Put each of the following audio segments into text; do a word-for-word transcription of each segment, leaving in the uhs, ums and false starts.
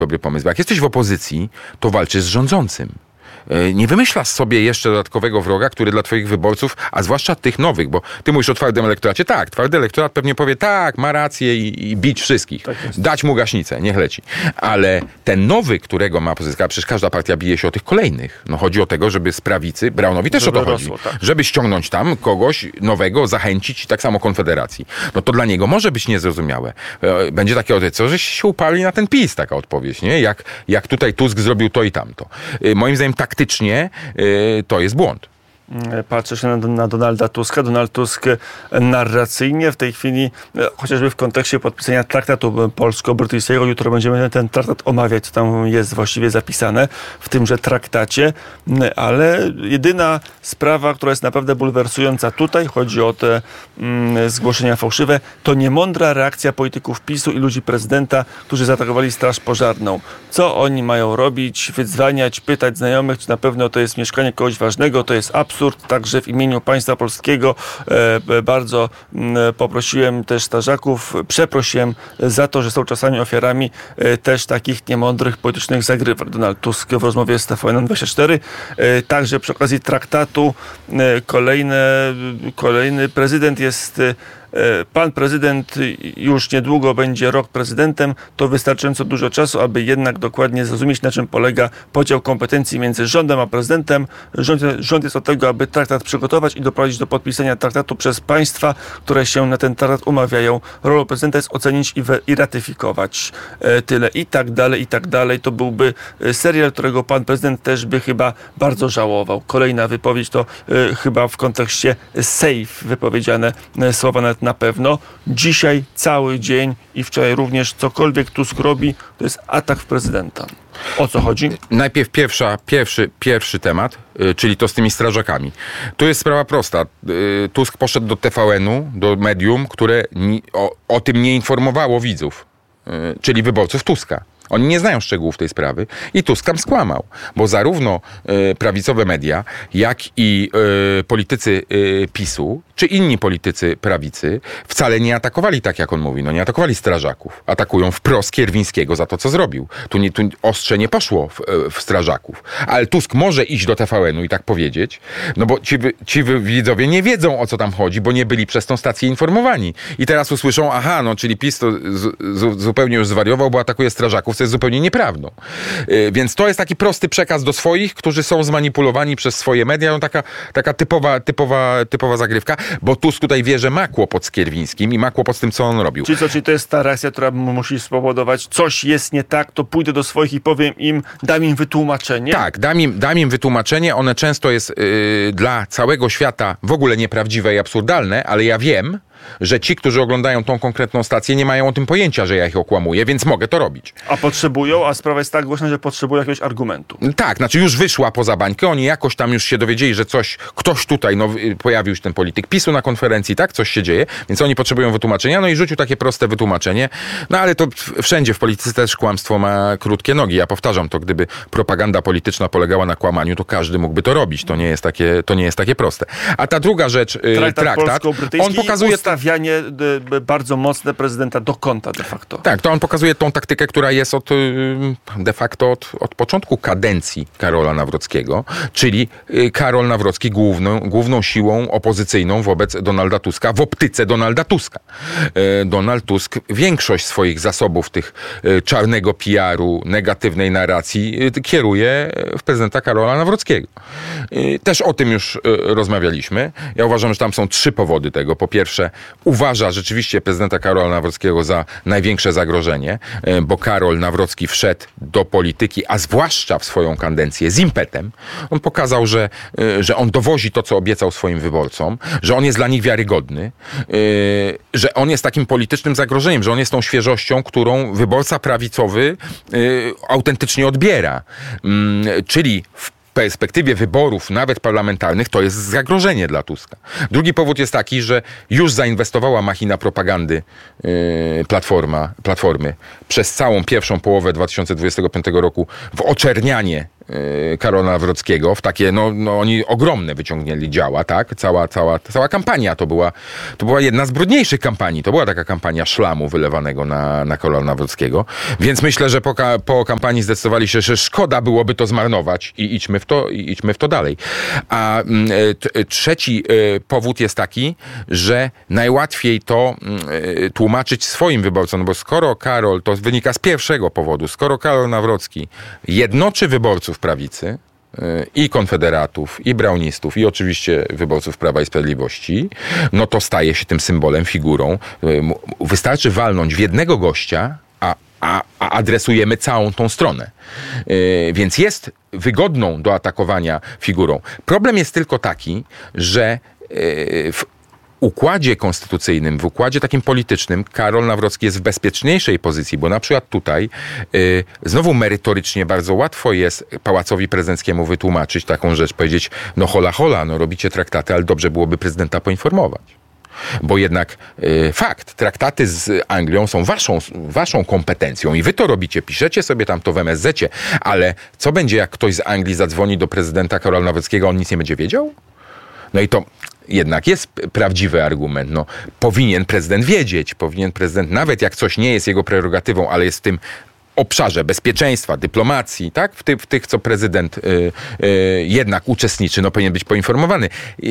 dobry pomysł. Bo jak jesteś w opozycji, to walczysz z rządzącym. Nie wymyślasz sobie jeszcze dodatkowego wroga, który dla twoich wyborców, a zwłaszcza tych nowych, bo ty mówisz o twardym elektoracie. Tak, twardy elektorat pewnie powie tak, ma rację i, i bić wszystkich. Tak dać mu gaśnicę, niech leci. Ale ten nowy, którego ma pozyskać, przecież każda partia bije się o tych kolejnych. No chodzi o tego, żeby z prawicy, Braunowi też żeby o to rosło, chodzi, tak. Żeby ściągnąć tam kogoś nowego, zachęcić i tak samo Konfederacji. No to dla niego może być niezrozumiałe. Będzie takie odejście, co żeś się upali na ten PiS, taka odpowiedź, nie? Jak, jak tutaj Tusk zrobił to i tamto. Moim zdaniem tak Taktycznie yy, to jest błąd. Patrzę się na, na Donalda Tuska. Donald Tusk narracyjnie w tej chwili, chociażby w kontekście podpisania traktatu polsko-brytyjskiego, jutro będziemy ten traktat omawiać, co tam jest właściwie zapisane w tymże traktacie, ale jedyna sprawa, która jest naprawdę bulwersująca tutaj, chodzi o te mm, zgłoszenia fałszywe, to niemądra reakcja polityków PiSu i ludzi prezydenta, którzy zaatakowali Straż Pożarną. Co oni mają robić? Wydzwaniać, pytać znajomych, czy na pewno to jest mieszkanie kogoś ważnego, to jest absurd. Także w imieniu państwa polskiego e, bardzo m, poprosiłem też strażaków, przeprosiłem za to, że są czasami ofiarami e, też takich niemądrych politycznych zagrywek. Donald Tusk w rozmowie z T V N dwadzieścia cztery. E, także przy okazji traktatu e, kolejne, kolejny prezydent jest e, Pan prezydent już niedługo będzie rok prezydentem. To wystarczająco dużo czasu, aby jednak dokładnie zrozumieć, na czym polega podział kompetencji między rządem a prezydentem. Rząd, rząd jest od tego, aby traktat przygotować i doprowadzić do podpisania traktatu przez państwa, które się na ten traktat umawiają. Rolą prezydenta jest ocenić i, we, i ratyfikować. E, tyle i tak dalej, i tak dalej. To byłby serial, którego pan prezydent też by chyba bardzo żałował. Kolejna wypowiedź to e, chyba w kontekście safe wypowiedziane e, słowa na na pewno. Dzisiaj cały dzień i wczoraj również cokolwiek Tusk robi, to jest atak w prezydenta. O co chodzi? Najpierw pierwsza, pierwszy, pierwszy temat, yy, czyli to z tymi strażakami. Tu jest sprawa prosta. Yy, Tusk poszedł do T V N-u, do medium, które ni- o, o tym nie informowało widzów, yy, czyli wyborców Tuska. Oni nie znają szczegółów tej sprawy i Tusk tam skłamał, bo zarówno y, prawicowe media, jak i y, politycy y, PiSu, czy inni politycy prawicy wcale nie atakowali tak, jak on mówi. No nie atakowali strażaków. Atakują wprost Kierwińskiego za to, co zrobił. Tu, nie, tu ostrze nie poszło w, w strażaków. Ale Tusk może iść do T V N-u i tak powiedzieć, no bo ci, ci widzowie nie wiedzą, o co tam chodzi, bo nie byli przez tą stację informowani. I teraz usłyszą, aha, no czyli PiS to z, z, zupełnie już zwariował, bo atakuje strażaków, co jest zupełnie nieprawdą. Yy, więc to jest taki prosty przekaz do swoich, którzy są zmanipulowani przez swoje media. No taka, taka typowa, typowa, typowa zagrywka, bo Tusk tutaj wie, że ma kłopot z Kierwińskim i ma kłopot z tym, co on robił. Czyli co, czyli to jest ta reakcja, która musi spowodować, coś jest nie tak, to pójdę do swoich i powiem im, dam im wytłumaczenie? Tak, dam im, dam im wytłumaczenie. One często jest yy, dla całego świata w ogóle nieprawdziwe i absurdalne, ale ja wiem, że ci, którzy oglądają tą konkretną stację, nie mają o tym pojęcia, że ja ich okłamuję, więc mogę to robić. A potrzebują, a sprawa jest tak głośna, że potrzebują jakiegoś argumentu. Tak, znaczy już wyszła poza bańkę, oni jakoś tam już się dowiedzieli, że coś, ktoś tutaj, no pojawił się ten polityk PiSu na konferencji, tak, coś się dzieje, więc oni potrzebują wytłumaczenia, no i rzucił takie proste wytłumaczenie, no ale to wszędzie w polityce też kłamstwo ma krótkie nogi, ja powtarzam to, gdyby propaganda polityczna polegała na kłamaniu, to każdy mógłby to robić, to nie jest takie, to nie jest takie proste. A ta druga rzecz, traktat, traktat on pokazuje stawianie t- bardzo mocne prezydenta do kąta de facto. Tak, to on pokazuje tą taktykę, która jest od de facto od, od początku kadencji Karola Nawrockiego, czyli Karol Nawrocki główną, główną siłą opozycyjną wobec Donalda Tuska w optyce Donalda Tuska. Donald Tusk większość swoich zasobów tych czarnego P R-u, negatywnej narracji kieruje w prezydenta Karola Nawrockiego. Też o tym już rozmawialiśmy. Ja uważam, że tam są trzy powody tego. Po pierwsze, uważa rzeczywiście prezydenta Karola Nawrockiego za największe zagrożenie, bo Karol Nawrocki wszedł do polityki, a zwłaszcza w swoją kadencję z impetem. On pokazał, że, że on dowozi to, co obiecał swoim wyborcom, że on jest dla nich wiarygodny, że on jest takim politycznym zagrożeniem, że on jest tą świeżością, którą wyborca prawicowy autentycznie odbiera. Czyli w perspektywie wyborów, nawet parlamentarnych, to jest zagrożenie dla Tuska. Drugi powód jest taki, że już zainwestowała machina propagandy yy, Platforma, Platformy przez całą pierwszą połowę dwa tysiące dwudziestego piątego roku w oczernianie Karola Nawrockiego w takie, no, no oni ogromne wyciągnęli działa, tak? Cała, cała, cała kampania to była, to była jedna z brudniejszych kampanii. To była taka kampania szlamu wylewanego na, na Karola Nawrockiego. Więc myślę, że po, po kampanii zdecydowali się, że szkoda byłoby to zmarnować i idźmy w to, i idźmy w to dalej. A t, trzeci powód jest taki, że najłatwiej to tłumaczyć swoim wyborcom, no bo skoro Karol, to wynika z pierwszego powodu, skoro Karol Nawrocki jednoczy wyborców prawicy, i konfederatów, i braunistów, i oczywiście wyborców Prawa i Sprawiedliwości, no to staje się tym symbolem, figurą. Wystarczy walnąć w jednego gościa, a, a, a adresujemy całą tą stronę. Yy, więc jest wygodną do atakowania figurą. Problem jest tylko taki, że yy, w układzie konstytucyjnym, w układzie takim politycznym Karol Nawrocki jest w bezpieczniejszej pozycji, bo na przykład tutaj y, znowu merytorycznie bardzo łatwo jest Pałacowi Prezydenckiemu wytłumaczyć taką rzecz, powiedzieć, no hola hola, no robicie traktaty, ale dobrze byłoby prezydenta poinformować. Bo jednak y, fakt, traktaty z Anglią są waszą, waszą kompetencją i wy to robicie, piszecie sobie tam to w em es zecie, ale co będzie, jak ktoś z Anglii zadzwoni do prezydenta Karola Nawrockiego, on nic nie będzie wiedział? No i to jednak jest prawdziwy argument. No, powinien prezydent wiedzieć, powinien prezydent, nawet jak coś nie jest jego prerogatywą, ale jest w tym obszarze bezpieczeństwa, dyplomacji, tak? W, ty, w tych, co prezydent y, y, jednak uczestniczy, no powinien być poinformowany. Y,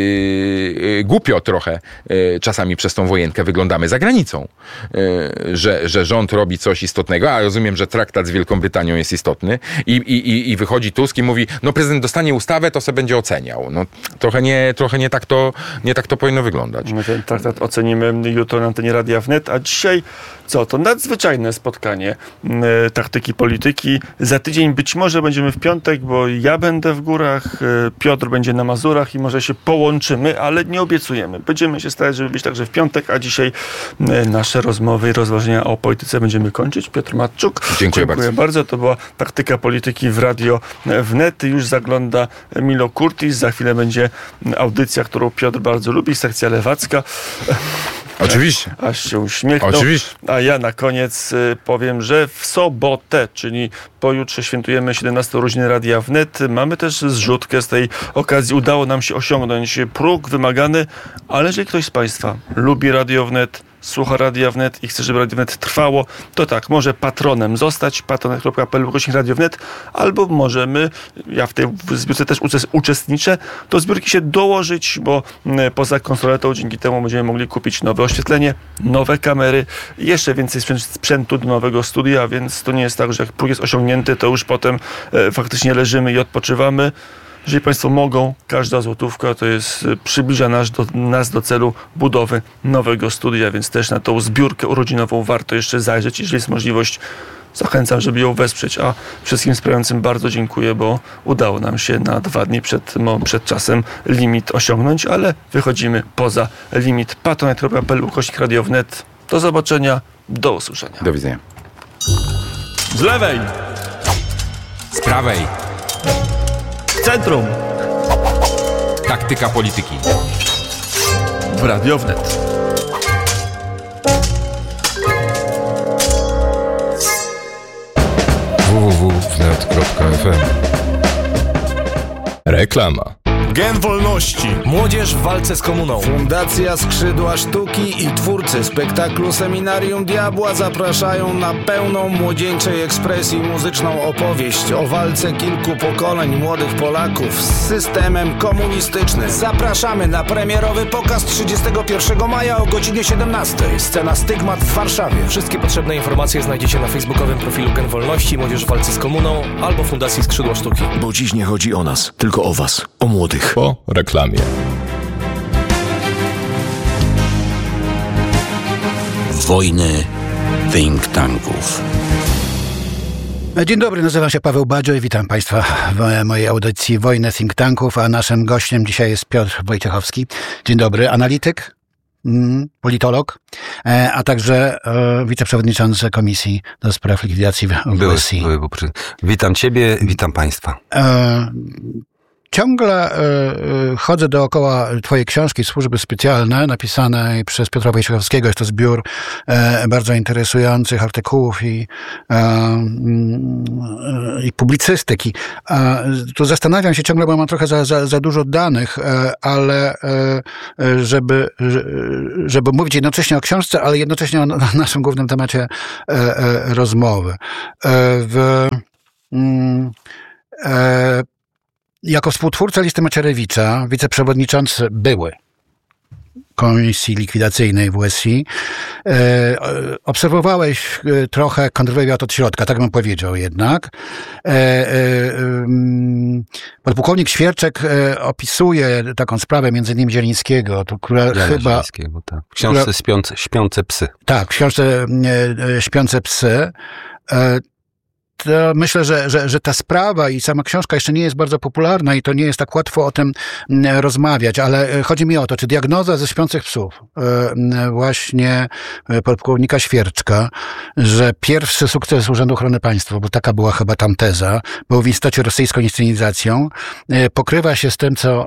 y, głupio trochę y, czasami przez tą wojenkę wyglądamy za granicą, y, że, że rząd robi coś istotnego, a rozumiem, że traktat z Wielką Brytanią jest istotny i, i, i wychodzi Tusk i mówi, no prezydent dostanie ustawę, to sobie będzie oceniał. No trochę nie, trochę nie tak to, nie tak to powinno wyglądać. My ten traktat ocenimy jutro na antenie Radia Wnet, a dzisiaj co? To nadzwyczajne spotkanie Taktyki Polityki. Za tydzień być może będziemy w piątek, bo ja będę w górach, Piotr będzie na Mazurach i może się połączymy, ale nie obiecujemy. Będziemy się starać, żeby być także w piątek, a dzisiaj nasze rozmowy i rozważania o polityce będziemy kończyć. Piotr Matczuk. Dziękuję, Dziękuję bardzo. bardzo. To była Taktyka Polityki w Radio Wnet. Już zagląda Milo Kurtis. Za chwilę będzie audycja, którą Piotr bardzo lubi, sekcja lewacka. Oczywiście. Aż się uśmiechnął. Oczywiście. A ja na koniec y, powiem, że w sobotę, czyli pojutrze świętujemy siedemnaste urodziny Radia Wnet. Mamy też zrzutkę z tej okazji. Udało nam się osiągnąć próg wymagany, ale jeżeli ktoś z Państwa lubi Radio Wnet, słucha Radia Wnet i chce, żeby Radio Wnet trwało, to tak, może patronem zostać, patronet kropka p l ukośnik Radio Wnet, albo możemy, ja w tej zbiórce też uczestniczę, do zbiórki się dołożyć, bo poza konsoletą dzięki temu będziemy mogli kupić nowe oświetlenie, nowe kamery, jeszcze więcej sprzętu do nowego studia, więc to nie jest tak, że jak próg jest osiągnięty, to już potem e, faktycznie leżymy i odpoczywamy. Jeżeli Państwo mogą, każda złotówka to jest, przybliża nas do, nas do celu budowy nowego studia, więc też na tą zbiórkę urodzinową warto jeszcze zajrzeć. Jeżeli jest możliwość, zachęcam, żeby ją wesprzeć, a wszystkim wspierającym bardzo dziękuję, bo udało nam się na dwa dni przed, przed czasem limit osiągnąć, ale wychodzimy poza limit. patronet kropka p l ukośnik Radio Wnet. Do zobaczenia, do usłyszenia. Do widzenia. Z lewej! Z prawej! Centrum. Taktyka Polityki w Radio Wnet. w w w kropka wnet kropka f m. Reklama. Gen Wolności. Młodzież w walce z komuną. Fundacja Skrzydła Sztuki i twórcy spektaklu Seminarium Diabła zapraszają na pełną młodzieńczej ekspresji muzyczną opowieść o walce kilku pokoleń młodych Polaków z systemem komunistycznym. Zapraszamy na premierowy pokaz trzydziestego pierwszego maja o godzinie siedemnastej. Scena Stygmat w Warszawie. Wszystkie potrzebne informacje znajdziecie na facebookowym profilu Gen Wolności, Młodzież w walce z komuną albo Fundacji Skrzydła Sztuki. Bo dziś nie chodzi o nas, tylko o was, o młodych. Po reklamie. Wojny think tanków. Dzień dobry, nazywam się Paweł Badzio i witam Państwa w mojej audycji Wojny think tanków, a naszym gościem dzisiaj jest Piotr Wojciechowski. Dzień dobry, analityk, mm, politolog, e, a także e, wiceprzewodniczący Komisji do Spraw Likwidacji w Rosji. Były, były, witam Ciebie, witam Państwa. E, Ciągle y, chodzę dookoła twojej książki Służby Specjalne, napisanej przez Piotra Wojciechowskiego. Jest to zbiór y, bardzo interesujących artykułów i, y, i publicystyki. Tu zastanawiam się ciągle, bo mam trochę za, za, za dużo danych, ale żeby, żeby mówić jednocześnie o książce, ale jednocześnie o naszym głównym temacie rozmowy. W, jako współtwórca listy Macierewicza, wiceprzewodniczący były Komisji Likwidacyjnej w U S I, e, obserwowałeś trochę kontrwywiad od środka, tak bym powiedział jednak. E, e, podpułkownik Świerczek e, opisuje taką sprawę między innymi Zielińskiego, to, która Jana chyba... Zielińskiego, tak. W książce która, śpiące, śpiące psy. Tak, w książce e, Śpiące psy. E, To myślę, że, że, że ta sprawa i sama książka jeszcze nie jest bardzo popularna i to nie jest tak łatwo o tym rozmawiać, ale chodzi mi o to, czy diagnoza ze Śpiących psów właśnie podpułkownika Świerczka, że pierwszy sukces Urzędu Ochrony Państwa, bo taka była chyba tam teza, był w istocie rosyjską inscenizacją, pokrywa się z tym, co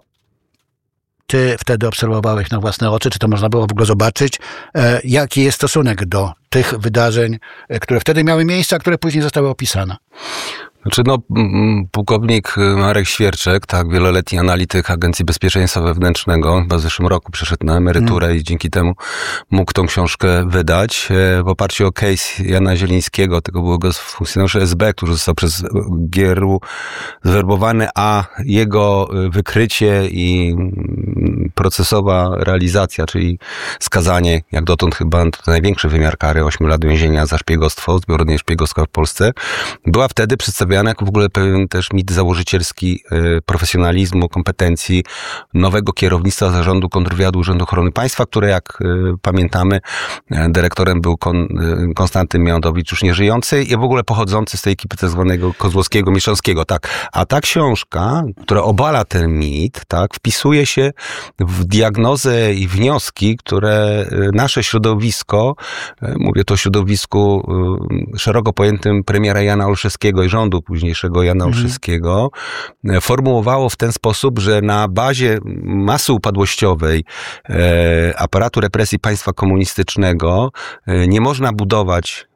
ty wtedy obserwowałeś na własne oczy, czy to można było w ogóle zobaczyć, jaki jest stosunek do tych wydarzeń, które wtedy miały miejsce, a które później zostały opisane? Znaczy, no, pułkownik Marek Świerczek, tak, wieloletni analityk Agencji Bezpieczeństwa Wewnętrznego, chyba w zeszłym roku przyszedł na emeryturę mm. i dzięki temu mógł tą książkę wydać. W oparciu o case Jana Zielińskiego, tego byłego funkcjonariusza S B, który został przez G R U zwerbowany, a jego wykrycie i procesowa realizacja, czyli skazanie, jak dotąd chyba to największy wymiar kary, ośmiu lat więzienia za szpiegostwo, zbiorowanie szpiegostwa w Polsce, była wtedy przedstawiona jako w ogóle pewien też mit założycielski y, profesjonalizmu, kompetencji nowego kierownictwa Zarządu Kontrwywiadu Urzędu Ochrony Państwa, które jak y, pamiętamy, y, dyrektorem był Kon, y, Konstantyn Miałdowicz, już nieżyjący i w ogóle pochodzący z tej ekipy tak zwanego Kozłowskiego, Mieszanskiego, tak. A ta książka, która obala ten mit, tak, wpisuje się w diagnozę i wnioski, które y, nasze środowisko, y, mówię to o środowisku y, szeroko pojętym premiera Jana Olszewskiego i rządu późniejszego Jana Olszewskiego, mhm. formułowało w ten sposób, że na bazie masy upadłościowej e, aparatu represji państwa komunistycznego e, nie można budować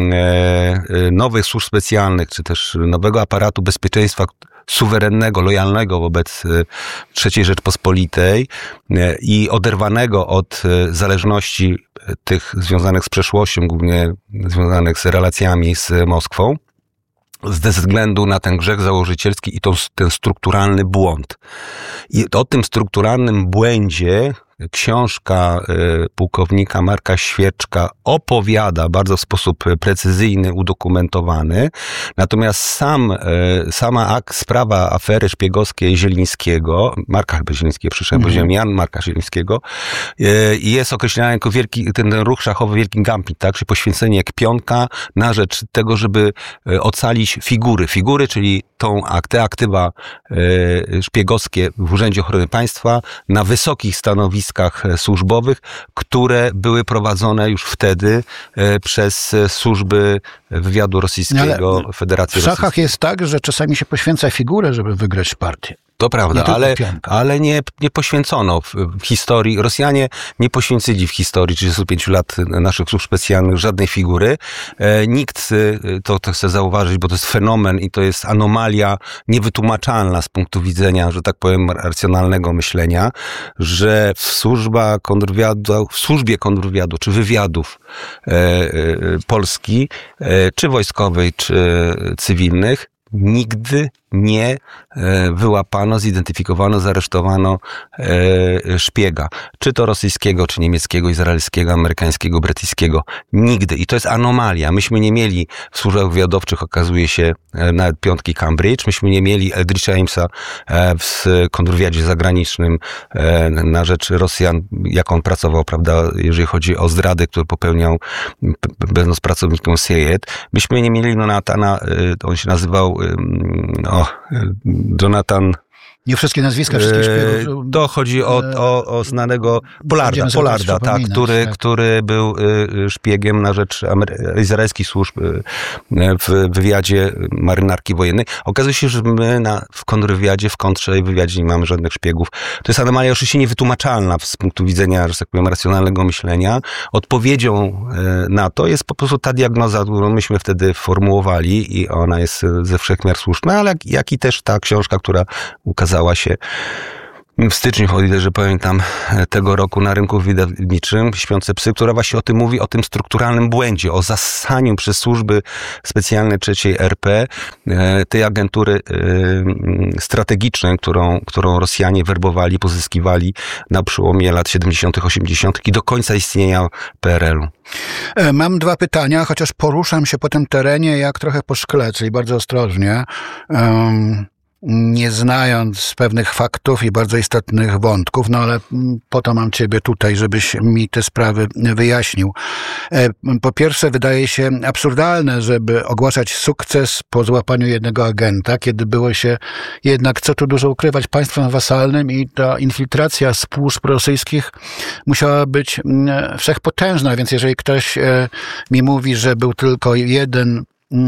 e, nowych służb specjalnych, czy też nowego aparatu bezpieczeństwa suwerennego, lojalnego wobec trzeciej Rzeczpospolitej i oderwanego od zależności tych związanych z przeszłością, głównie związanych z relacjami z Moskwą, ze względu na ten grzech założycielski i to, ten strukturalny błąd. I o tym strukturalnym błędzie książka y, pułkownika Marka Świerczka opowiada bardzo w sposób precyzyjny, udokumentowany. Natomiast sam, y, sama ak, sprawa afery szpiegowskiej Zielińskiego, Marka chyba Zielińskiego, przyszedł, mm. powiedziałem Jan Marka Zielińskiego, y, jest określany jako wielki, ten ruch szachowy Wielki Gambit, tak? Czyli poświęcenie kpionka na rzecz tego, żeby y, ocalić figury. Figury, czyli tą te aktywa y, szpiegowskie w Urzędzie Ochrony Państwa na wysokich stanowiskach służbowych, które były prowadzone już wtedy e, przez służby wywiadu rosyjskiego, ale Federacji Rosyjskiej. W szachach jest tak, że czasami się poświęca figurę, żeby wygrać partię. To prawda, ale, ale nie, nie poświęcono w, w historii. Rosjanie nie poświęcili w historii trzydziestu pięciu lat naszych służb specjalnych żadnej figury. E, nikt, to, to chcę zauważyć, bo to jest fenomen i to jest anomalia niewytłumaczalna z punktu widzenia, że tak powiem, racjonalnego myślenia, że w służba kontrwywiadu, w służbie kontrwywiadu, czy wywiadów e, e, Polski, e, czy wojskowej, czy cywilnych, nigdy nie wyłapano, zidentyfikowano, zaresztowano szpiega. Czy to rosyjskiego, czy niemieckiego, izraelskiego, amerykańskiego, brytyjskiego. Nigdy. I to jest anomalia. Myśmy nie mieli w służbach wywiadowczych, okazuje się, nawet piątki Cambridge. Myśmy nie mieli Eldridge'a Amesa w kontrwywiadzie zagranicznym na rzecz Rosjan, jak on pracował, prawda, jeżeli chodzi o zdrady, które popełniał będąc pracownikiem C I A. Myśmy nie mieli Jonathana, on się nazywał o, Jonathan Nie wszystkie nazwiska, wszystkich szpiegów. To chodzi o, o, o znanego Polarda, Polarda tak, który, tak. który był szpiegiem na rzecz amery- izraelskich służb w wywiadzie marynarki wojennej. Okazuje się, że my na, w kontrwywiadzie, w kontrze i wywiadzie nie mamy żadnych szpiegów. To jest anomalia oczywiście niewytłumaczalna z punktu widzenia, że tak powiem, racjonalnego myślenia. Odpowiedzią na to jest po prostu ta diagnoza, którą myśmy wtedy formułowali i ona jest ze wszechmiar słuszna, ale jak, jak i też ta książka, która ukazała się w styczniu, o ile że pamiętam, tego roku na rynku wydawniczym, Śpiące psy, która właśnie o tym mówi, o tym strukturalnym błędzie, o zasaniu przez służby specjalne trzeciej R P tej agentury strategicznej, którą, którą Rosjanie werbowali, pozyskiwali na przełomie lat siedemdziesiątych, osiemdziesiątych i do końca istnienia P R L u. Mam dwa pytania, chociaż poruszam się po tym terenie jak trochę po szkle, czyli bardzo ostrożnie. Um... nie znając pewnych faktów i bardzo istotnych wątków, no ale po to mam ciebie tutaj, żebyś mi te sprawy wyjaśnił. Po pierwsze, wydaje się absurdalne, żeby ogłaszać sukces po złapaniu jednego agenta, kiedy było się jednak, co tu dużo ukrywać, państwem wasalnym i ta infiltracja służb rosyjskich musiała być wszechpotężna, więc jeżeli ktoś mi mówi, że był tylko jeden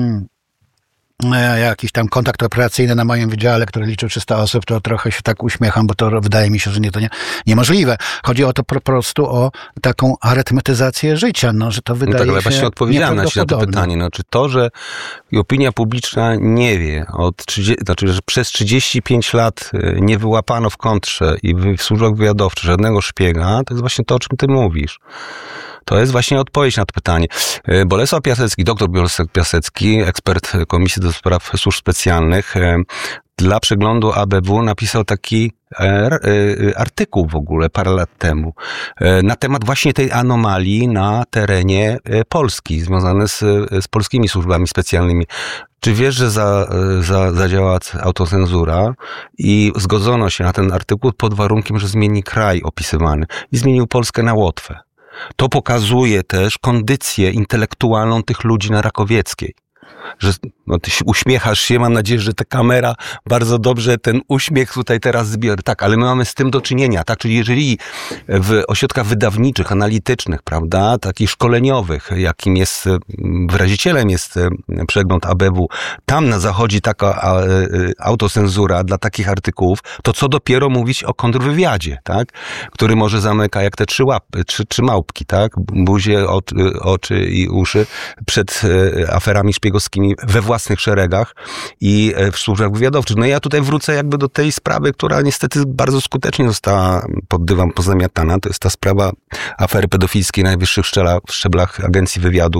jakiś tam kontakt operacyjny na moim wydziale, który liczył trzysta osób, to trochę się tak uśmiecham, bo to wydaje mi się, że nie, to nie, niemożliwe. Chodzi o to po prostu o taką arytmetyzację życia, no, że to wydaje no tak, ale się właśnie odpowiedziałem na to pytanie, no, czy to, że opinia publiczna nie wie, od trzydziestu, znaczy, że przez trzydzieści pięć lat nie wyłapano w kontrze i w służbach wywiadowczych żadnego szpiega, to jest właśnie to, o czym ty mówisz. To jest właśnie odpowiedź na to pytanie. Bolesław Piasecki, doktor Bolesław Piasecki, ekspert Komisji do Spraw Służb Specjalnych, dla przeglądu A B W napisał taki artykuł w ogóle parę lat temu na temat właśnie tej anomalii na terenie Polski, związane z, z polskimi służbami specjalnymi. Czy wiesz, że za, za, zadziała autocenzura i zgodzono się na ten artykuł pod warunkiem, że zmieni kraj opisywany i zmienił Polskę na Łotwę. To pokazuje też kondycję intelektualną tych ludzi na Rakowieckiej. Że no, ty się uśmiechasz się, mam nadzieję, że ta kamera bardzo dobrze ten uśmiech tutaj teraz zbiorę. Tak, ale my mamy z tym do czynienia, tak? Czyli jeżeli w ośrodkach wydawniczych, analitycznych, prawda, takich szkoleniowych, jakim jest wyrazicielem jest przegląd A B W, tam na zachodzi taka autocenzura dla takich artykułów, to co dopiero mówić o kontrwywiadzie, tak? Który może zamyka jak te trzy łapy, trzy, trzy małpki, tak? Buzie, oczy i uszy przed aferami szpiegowskimi we własnych szeregach i w służbach wywiadowczych. No i ja tutaj wrócę jakby do tej sprawy, która niestety bardzo skutecznie została pod dywan pozamiatana. To jest ta sprawa afery pedofilskiej na najwyższych szczeblach, szczeblach Agencji Wywiadu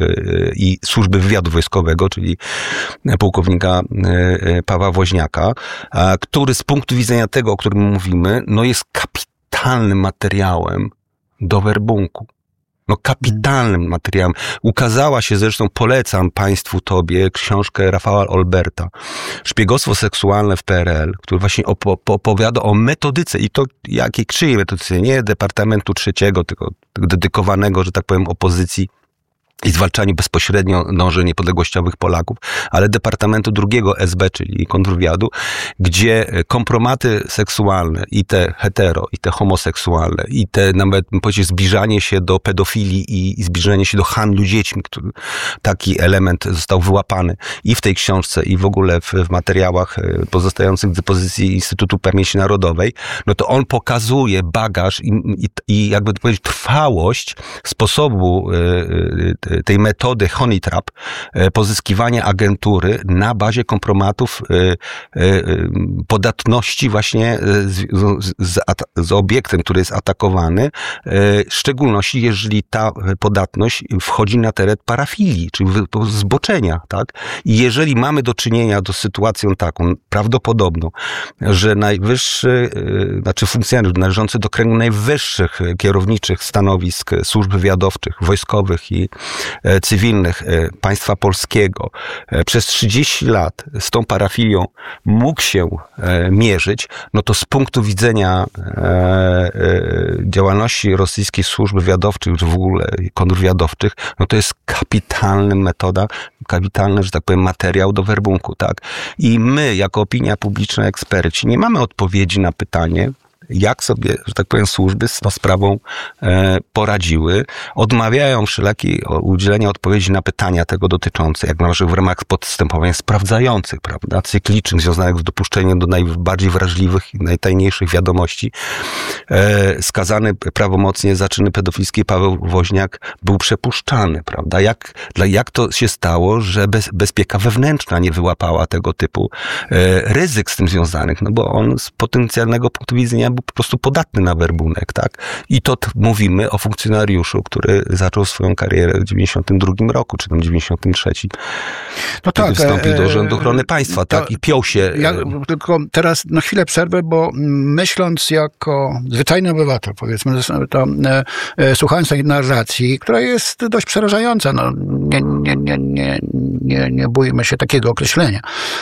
i Służby Wywiadu Wojskowego, czyli pułkownika Pawła Woźniaka, który z punktu widzenia tego, o którym mówimy, no jest kapitalnym materiałem do werbunku. No kapitalnym materiałem. Ukazała się zresztą, polecam państwu, tobie, książkę Rafała Olberta, Szpiegostwo seksualne w P R L, który właśnie opo- opowiada o metodyce i to jakiej czyjej metodyce, nie Departamentu Trzeciego, tylko dedykowanego, że tak powiem, opozycji i zwalczaniu bezpośrednio dążeń niepodległościowych Polaków, ale Departamentu Drugiego S B, czyli kontrwywiadu, gdzie kompromaty seksualne i te hetero, i te homoseksualne, i te nawet, bym powiedział, zbliżanie się do pedofilii i, i zbliżanie się do handlu dziećmi, który taki element został wyłapany i w tej książce, i w ogóle w, w materiałach pozostających w dyspozycji Instytutu Pamięci Narodowej, no to on pokazuje bagaż i, i, i jakby to powiedzieć, trwałość sposobu yy, tej metody honey trap, pozyskiwania agentury na bazie kompromatów podatności właśnie z, z, z obiektem, który jest atakowany, w szczególności jeżeli ta podatność wchodzi na teren parafilii, czyli zboczenia, tak? I jeżeli mamy do czynienia z sytuacją taką, prawdopodobną, że najwyższy, znaczy funkcjonariusz należący do kręgu najwyższych kierowniczych stanowisk służb wywiadowczych, wojskowych i cywilnych państwa polskiego przez trzydzieści lat z tą parafilią mógł się mierzyć, no to z punktu widzenia działalności rosyjskiej służb wywiadowczych, czy w ogóle kontrwywiadowczych, no to jest kapitalna metoda, kapitalny, że tak powiem, materiał do werbunku, tak? I my, jako opinia publiczna, eksperci, nie mamy odpowiedzi na pytanie, jak sobie, że tak powiem, służby z tą sprawą e, poradziły. Odmawiają wszelakie udzielenia odpowiedzi na pytania tego dotyczące, jak należy w ramach postępowań sprawdzających, prawda, cyklicznych, związanych z dopuszczeniem do najbardziej wrażliwych i najtajniejszych wiadomości. E, skazany prawomocnie za czyny pedofilskie Paweł Woźniak był przepuszczany, prawda. Jak, dla, jak to się stało, że bez, bezpieka wewnętrzna nie wyłapała tego typu e, ryzyk z tym związanych, no bo on z potencjalnego punktu widzenia był po prostu podatny na werbunek, tak? I to t- mówimy o funkcjonariuszu, który zaczął swoją karierę w dziewięćdziesiątym drugim roku, czy tam dziewięćdziesiątym trzecim. No tak. Wstąpił do Urzędu Ochrony Państwa, to, tak? I piął się. Ja tylko teraz na chwilę przerwę, bo myśląc jako zwyczajny obywatel, powiedzmy, to e, słuchając tej narracji, która jest dość przerażająca, no nie, nie, nie, nie, nie, nie bójmy się takiego określenia.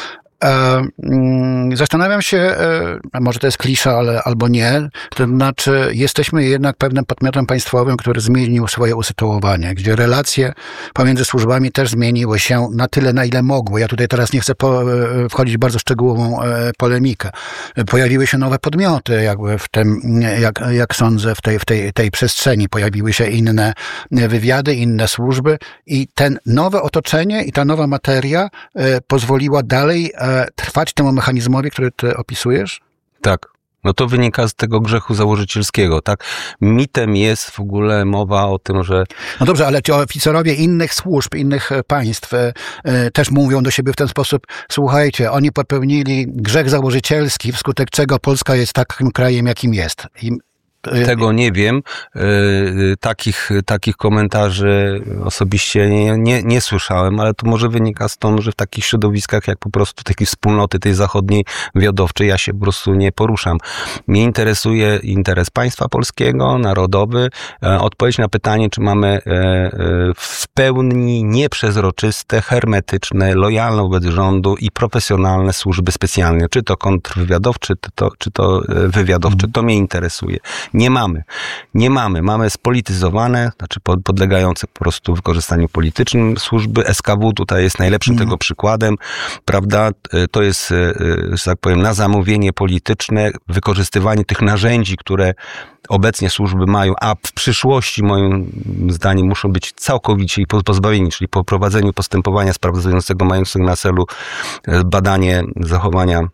Zastanawiam się, może to jest klisza, ale albo nie, to znaczy jesteśmy jednak pewnym podmiotem państwowym, który zmienił swoje usytuowanie, gdzie relacje pomiędzy służbami też zmieniły się na tyle, na ile mogły. Ja tutaj teraz nie chcę po, wchodzić w bardzo szczegółową polemikę. Pojawiły się nowe podmioty, jakby w tym, jak, jak sądzę, w tej, w tej, tej przestrzeni. Pojawiły się inne wywiady, inne służby i ten nowe otoczenie i ta nowa materia pozwoliła dalej trwać temu mechanizmowi, który ty opisujesz? Tak. No to wynika z tego grzechu założycielskiego, tak? Mitem jest w ogóle mowa o tym, że... No dobrze, ale ci oficerowie innych służb, innych państw e, też mówią do siebie w ten sposób, słuchajcie, oni popełnili grzech założycielski, wskutek czego Polska jest takim krajem, jakim jest. I Tego nie wiem. Takich, takich komentarzy osobiście nie, nie, nie słyszałem, ale to może wynika stąd, że w takich środowiskach jak po prostu takiej wspólnoty tej zachodniej wywiadowczej ja się po prostu nie poruszam. Mnie interesuje interes państwa polskiego, narodowy. Odpowiedź na pytanie, czy mamy w pełni nieprzezroczyste, hermetyczne, lojalne wobec rządu i profesjonalne służby specjalne. Czy to kontrwywiadowcze, czy to, czy to wywiadowcze. To mnie interesuje. Nie mamy. Nie mamy. Mamy spolityzowane, znaczy podlegające po prostu wykorzystaniu politycznym służby. S K W tutaj jest najlepszym mm. tego przykładem, prawda? To jest, że tak powiem, na zamówienie polityczne, wykorzystywanie tych narzędzi, które obecnie służby mają, a w przyszłości moim zdaniem muszą być całkowicie i pozbawieni, czyli po prowadzeniu postępowania sprawdzającego mającego na celu badanie zachowania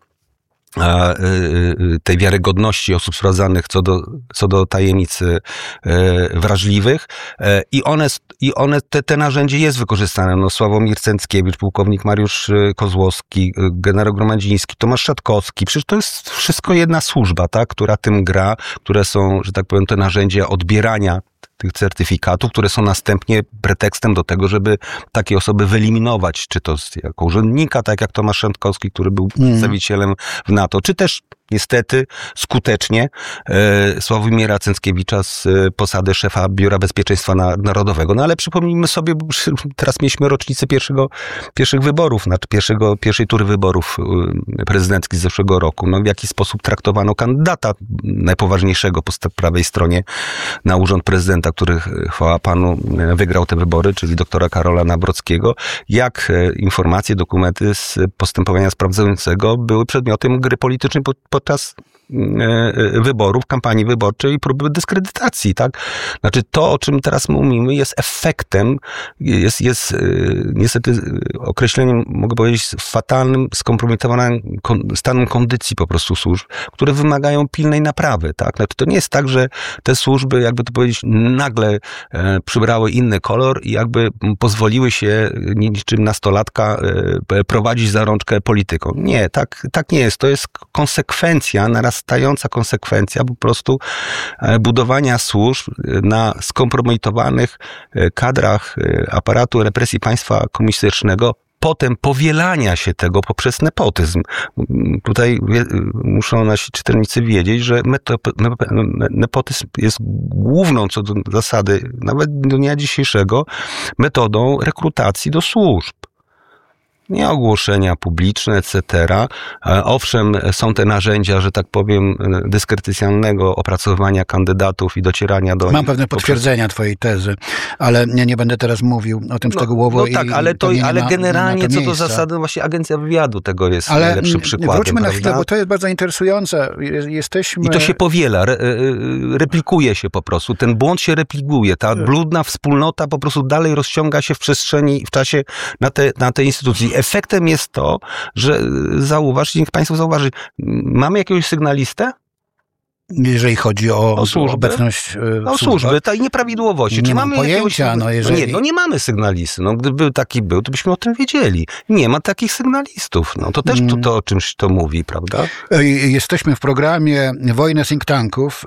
tej wiarygodności osób sprawdzanych co do, co do tajemnic wrażliwych i one, i one te, te narzędzie jest wykorzystane. No, Sławomir Cęckiewicz, pułkownik Mariusz Kozłowski, generał Gromadziński, Tomasz Szatkowski. Przecież to jest wszystko jedna służba, tak, która tym gra, które są, że tak powiem, te narzędzia odbierania tych certyfikatów, które są następnie pretekstem do tego, żeby takie osoby wyeliminować, czy to z, jako urzędnika, tak jak Tomasz Szatkowski, który był mm. przedstawicielem w NATO, czy też niestety skutecznie e, Sławomira Cęckiewicza z e, posady szefa Biura Bezpieczeństwa Narodowego. No ale przypomnijmy sobie, bo teraz mieliśmy rocznicę pierwszego, pierwszych wyborów, znaczy pierwszego, pierwszej tury wyborów e, prezydenckich z zeszłego roku. No w jaki sposób traktowano kandydata najpoważniejszego po prawej stronie na urząd prezydenta, który, chwała Panu, wygrał te wybory, czyli doktora Karola Nawrockiego. Jak e, informacje, dokumenty z postępowania sprawdzającego były przedmiotem gry politycznej pod, pod podczas wyborów, kampanii wyborczej i próby dyskredytacji, tak? Znaczy to, o czym teraz mówimy, jest efektem, jest, jest niestety określeniem, mogę powiedzieć, fatalnym, skompromitowanym stanem kondycji po prostu służb, które wymagają pilnej naprawy, tak? Znaczy to nie jest tak, że te służby, jakby to powiedzieć, nagle przybrały inny kolor i jakby pozwoliły się niczym nastolatka prowadzić za rączkę polityką. Nie, tak, tak nie jest. To jest konsekwencja, narastająca konsekwencja po prostu budowania służb na skompromitowanych kadrach aparatu represji państwa komunistycznego potem powielania się tego poprzez nepotyzm. Tutaj wie, muszą nasi czytelnicy wiedzieć, że meto, nepotyzm jest główną, co do zasady, nawet do dnia dzisiejszego, metodą rekrutacji do służb. Nie ogłoszenia publiczne, et cetera. Owszem, są te narzędzia, że tak powiem, dyskrecjonalnego opracowywania kandydatów i docierania do... Mam pewne potwierdzenia twojej tezy, ale nie, nie będę teraz mówił o tym szczegółowo. No, no tak, i, ale, to, ale ma, generalnie co do miejsca. zasady, właśnie Agencja Wywiadu tego jest ale najlepszym przykładem. Wróćmy na prawda? chwilę, bo to jest bardzo interesujące. Jesteśmy... I to się powiela, re, replikuje się po prostu. Ten błąd się replikuje. Ta brudna wspólnota po prostu dalej rozciąga się w przestrzeni, w czasie na te, na te instytucje. Efektem jest to, że zauważ, niech Państwo zauważy, mamy jakiegoś sygnalistę? Jeżeli chodzi o, o służby, obecność o służby, tej nieprawidłowości. Nie Czy mam mamy pojęcia, jakiegoś... no jeżeli... Nie, no nie mamy sygnalisty. No gdyby taki był, to byśmy o tym wiedzieli. Nie ma takich sygnalistów. No to też to, to o czymś to mówi, prawda? Jesteśmy w programie Wojny think tanków.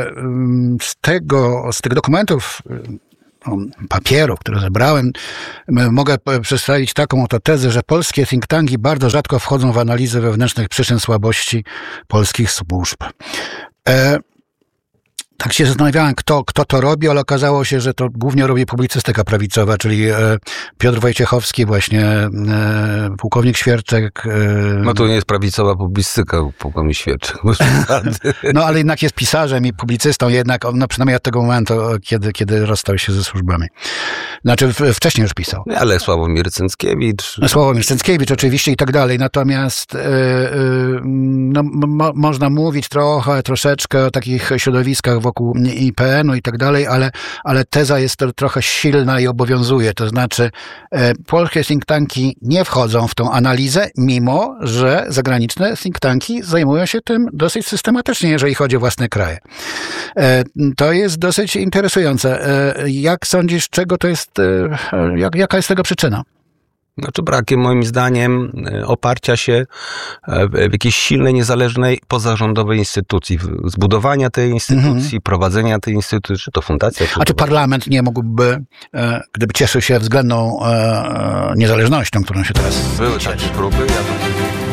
Z tego, z tych dokumentów, papierów, które zebrałem, mogę przedstawić taką oto tezę, że polskie think tanki bardzo rzadko wchodzą w analizę wewnętrznych przyczyn słabości polskich służb. E, tak się zastanawiałem, kto, kto to robi, ale okazało się, że to głównie robi publicystyka prawicowa, czyli e, Piotr Wojciechowski, właśnie e, pułkownik Świerczek. E, no to nie jest prawicowa publicystyka, pułkownik Świerczek. No ale jednak jest pisarzem i publicystą, jednak no, przynajmniej od tego momentu, kiedy, kiedy rozstał się ze służbami. Znaczy w, wcześniej już pisał. Ale Sławomir Cęckiewicz. No, Sławomir Cęckiewicz oczywiście i tak dalej, natomiast e, e, no, mo, można mówić trochę, troszeczkę o takich środowiskach wokół I P N u i tak dalej, ale, ale teza jest to trochę silna i obowiązuje. To znaczy e, polskie think tanki nie wchodzą w tą analizę, mimo że zagraniczne think tanki zajmują się tym dosyć systematycznie, jeżeli chodzi o własne kraje. E, to jest dosyć interesujące. E, jak sądzisz, czego to jest, e, jak, jaka jest tego przyczyna? Znaczy brakiem, moim zdaniem, oparcia się w jakiejś silnej, niezależnej, pozarządowej instytucji. Zbudowania tej instytucji, mm-hmm. prowadzenia tej instytucji, czy to fundacja. Czy A czy parlament nie mógłby, gdyby cieszył się względną niezależnością, którą się teraz... Były takie próby. Ja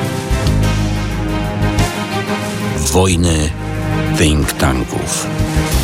to... Wojny think tanków.